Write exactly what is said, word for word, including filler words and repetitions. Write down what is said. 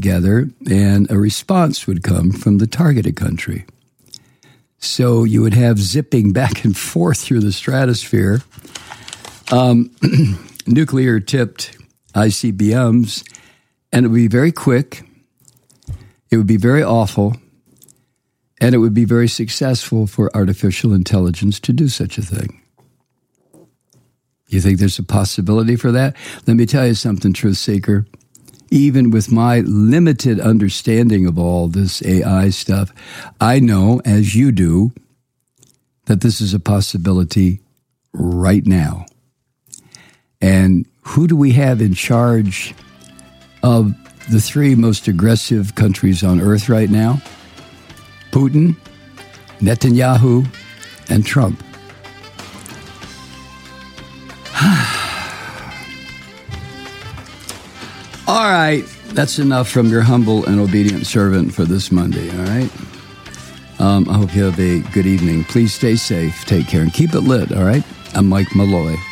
together, and a response would come from the targeted country. So you would have zipping back and forth through the stratosphere, um, nuclear-tipped I C B Ms, and it would be very quick, it would be very awful, and it would be very successful for artificial intelligence to do such a thing. You think there's a possibility for that? Let me tell you something, Truth Seeker. Even with my limited understanding of all this A I stuff, I know, as you do, that this is a possibility right now. And who do we have in charge of the three most aggressive countries on earth right now? Putin, Netanyahu, and Trump. All right, that's enough from your humble and obedient servant for this Monday, all right? Um, I hope you have a good evening. Please stay safe, take care, and keep it lit, all right? I'm Mike Malloy.